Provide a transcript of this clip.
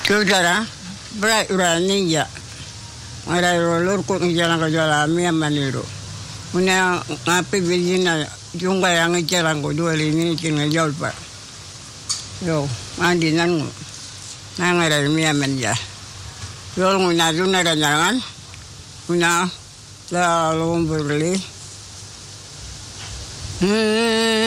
Saudara, berani ya. Ada rolur kok jalan ke jalan mi amaniru. Una ngapi bijina junga yang jalan ko dua ini kena jauh pak. Yo, mandi nang ada mi amanja. Yo nguna juna ada jangan. Una lalu beli.